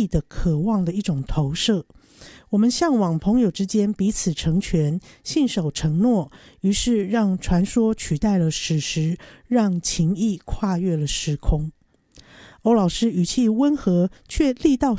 意的渴望的一种投射。我们向往朋友之间彼此成全，信守承诺，于是让传说取代了史实，让情谊跨越了时空。欧老师语气温和，却力道